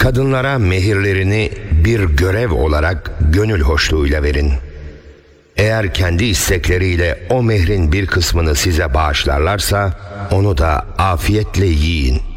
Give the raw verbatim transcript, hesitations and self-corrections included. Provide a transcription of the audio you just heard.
Kadınlara mehirlerini bir görev olarak gönül hoşluğuyla verin. Eğer kendi istekleriyle o mehrin bir kısmını size bağışlarlarsa onu da afiyetle yiyin.